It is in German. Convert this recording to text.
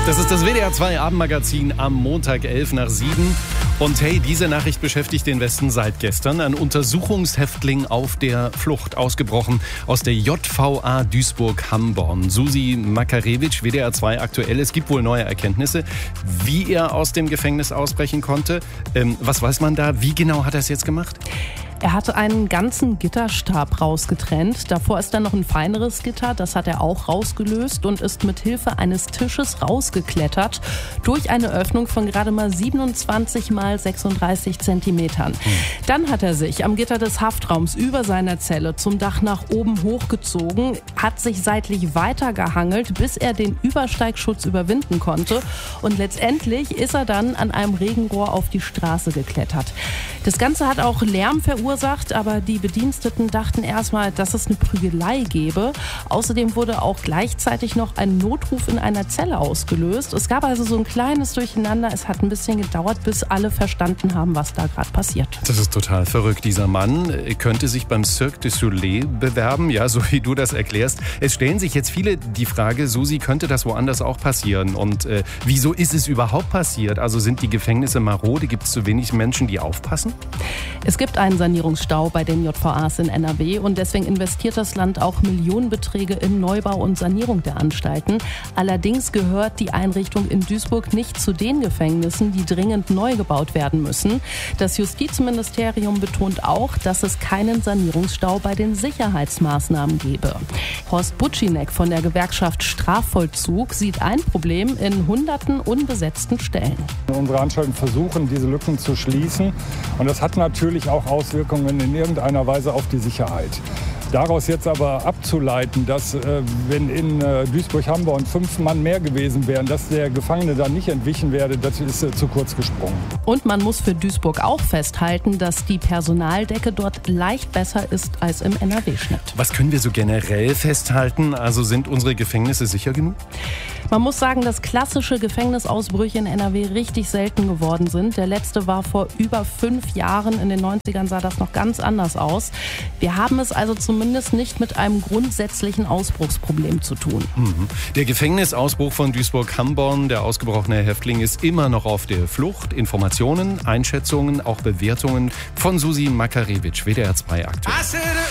Das ist das WDR 2 Abendmagazin am Montag 11 nach 7. Und hey, diese Nachricht beschäftigt den Westen seit gestern. Ein Untersuchungshäftling auf der Flucht, ausgebrochen aus der JVA Duisburg-Hamborn. Susi Makarewitsch, WDR 2 aktuell. Es gibt wohl neue Erkenntnisse, wie er aus dem Gefängnis ausbrechen konnte. Was weiß man da? Wie genau hat er es jetzt gemacht? Er hatte einen ganzen Gitterstab rausgetrennt. Davor ist dann noch ein feineres Gitter. Das hat er auch rausgelöst und ist mit Hilfe eines Tisches rausgeklettert durch eine Öffnung von gerade mal 27 mal 36 Zentimetern. Dann hat er sich am Gitter des Haftraums über seiner Zelle zum Dach nach oben hochgezogen, hat sich seitlich weitergehangelt, bis er den Übersteigschutz überwinden konnte. Und letztendlich ist er dann an einem Regenrohr auf die Straße geklettert. Das Ganze hat auch Lärm verursacht, aber die Bediensteten dachten erstmal, dass es eine Prügelei gäbe. Außerdem wurde auch gleichzeitig noch ein Notruf in einer Zelle ausgelöst. Es gab also so ein kleines Durcheinander. Es hat ein bisschen gedauert, bis alle verstanden haben, was da gerade passiert. Das ist total verrückt. Dieser Mann könnte sich beim Cirque du Soleil bewerben, ja, so wie du das erklärst. Es stellen sich jetzt viele die Frage, Susi, könnte das woanders auch passieren? Und wieso ist es überhaupt passiert? Also sind die Gefängnisse marode? Gibt es zu wenig Menschen, die aufpassen? Es gibt einen Sanierungsstau bei den JVAs in NRW und deswegen investiert das Land auch Millionenbeträge in Neubau und Sanierung der Anstalten. Allerdings gehört die Einrichtung in Duisburg nicht zu den Gefängnissen, die dringend neu gebaut werden müssen. Das Justizministerium betont auch, dass es keinen Sanierungsstau bei den Sicherheitsmaßnahmen gebe. Horst Butschinec von der Gewerkschaft Strafvollzug sieht ein Problem in hunderten unbesetzten Stellen. Unsere Anstalten versuchen, diese Lücken zu schließen. Und das hat natürlich auch Auswirkungen in irgendeiner Weise auf die Sicherheit. Daraus jetzt aber abzuleiten, dass wenn in Duisburg-Hamborn 5 Mann mehr gewesen wären, dass der Gefangene da nicht entwichen werde, das ist zu kurz gesprungen. Und man muss für Duisburg auch festhalten, dass die Personaldecke dort leicht besser ist als im NRW-Schnitt. Was können wir so generell festhalten? Also sind unsere Gefängnisse sicher genug? Man muss sagen, dass klassische Gefängnisausbrüche in NRW richtig selten geworden sind. Der letzte war vor über 5 Jahren. In den 90ern sah das noch ganz anders aus. Wir haben es also zumindest nicht mit einem grundsätzlichen Ausbruchsproblem zu tun. Der Gefängnisausbruch von Duisburg-Hamborn, der ausgebrochene Häftling, ist immer noch auf der Flucht. Informationen, Einschätzungen, auch Bewertungen von Susi Makarewitsch, WDR 2 aktuell.